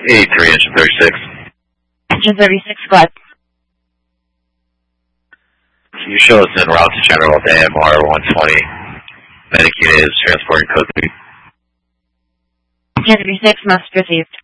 83, engine 36. Engine 36, go ahead. Can you show us en route to General at AMR 120? Medic unit is transporting code 3. Engine 36, must received.